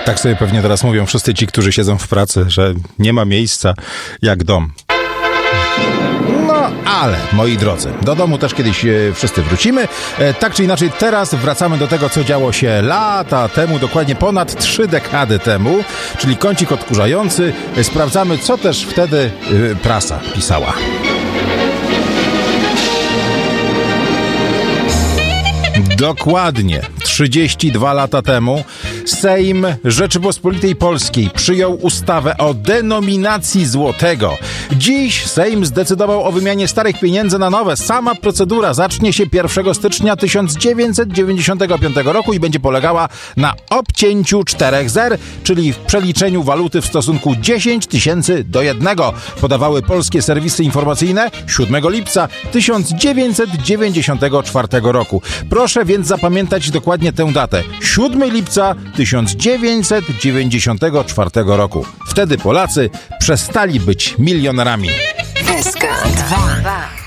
Tak sobie pewnie teraz mówią wszyscy ci, którzy siedzą w pracy, że nie ma miejsca jak dom. No, ale, moi drodzy, do domu też kiedyś wszyscy wrócimy. Tak czy inaczej, teraz wracamy do tego, co działo się lata temu, dokładnie ponad 3 dekady temu, czyli kącik odkurzający. Sprawdzamy, co też wtedy prasa pisała. Dokładnie 32 lata temu Sejm Rzeczypospolitej Polskiej przyjął ustawę o denominacji złotego. Dziś Sejm zdecydował o wymianie starych pieniędzy na nowe. Sama procedura zacznie się 1 stycznia 1995 roku i będzie polegała na obcięciu 4 zer, czyli w przeliczeniu waluty w stosunku 10 tysięcy do 1. Podawały polskie serwisy informacyjne 7 lipca 1994 roku. Proszę więc zapamiętać dokładnie tę datę. 7 lipca 1994 roku. Wtedy Polacy przestali być milionerami. SK 2.